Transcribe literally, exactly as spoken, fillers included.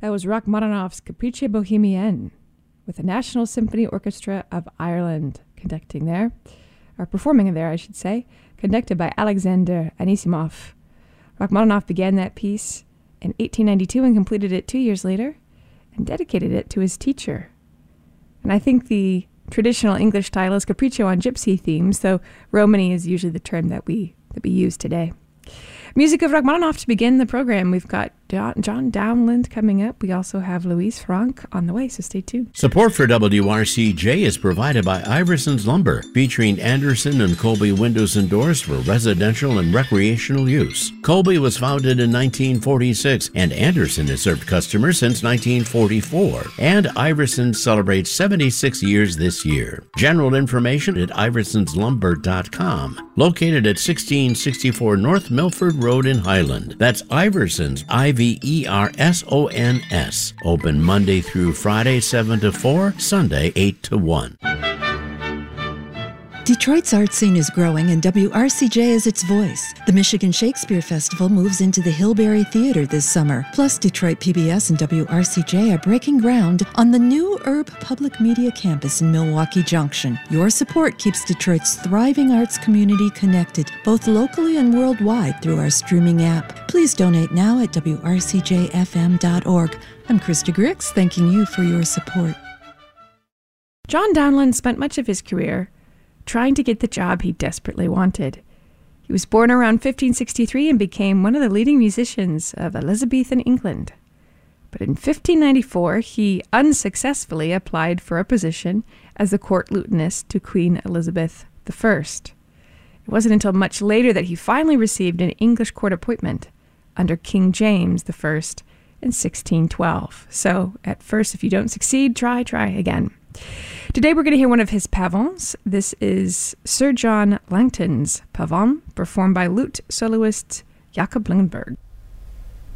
That was Rachmaninoff's Caprice Bohemienne, with the National Symphony Orchestra of Ireland conducting there, or performing there, I should say, conducted by Alexander Anisimov. Rachmaninoff began that piece in eighteen ninety-two and completed it two years later and dedicated it to his teacher. And I think the traditional English style is capriccio on gypsy themes, though Romany is usually the term that we that we use today. Music of Rachmaninoff to begin the program. We've got John, John Downland coming up. We also have Louise Franck on the way, so stay tuned. Support for W R C J is provided by Iverson's Lumber, featuring Anderson and Colby windows and doors for residential and recreational use. Colby was founded in nineteen forty-six, and Anderson has served customers since nineteen forty-four. And Iverson celebrates seventy-six years this year. General information at iversons lumber dot com. Located at sixteen sixty-four North Milford Road in Highland. That's Iversons, I V E R S O N S. Open Monday through Friday, seven to four, Sunday, eight to one. Detroit's art scene is growing, and W R C J is its voice. The Michigan Shakespeare Festival moves into the Hillberry Theater this summer. Plus, Detroit P B S and W R C J are breaking ground on the new Herb Public Media Campus in Milwaukee Junction. Your support keeps Detroit's thriving arts community connected, both locally and worldwide, through our streaming app. Please donate now at W R C J F M dot org. I'm Krista Grix, thanking you for your support. John Downland spent much of his career trying to get the job he desperately wanted. He was born around fifteen sixty-three and became one of the leading musicians of Elizabethan England. But in fifteen ninety-four, he unsuccessfully applied for a position as the court lutenist to Queen Elizabeth the First. It wasn't until much later that he finally received an English court appointment under King James the First in sixteen twelve. So, at first, if you don't succeed, try, try again. Today we're going to hear one of his pavans. This is Sir John Langton's pavan, performed by lute soloist Jakob Lundberg.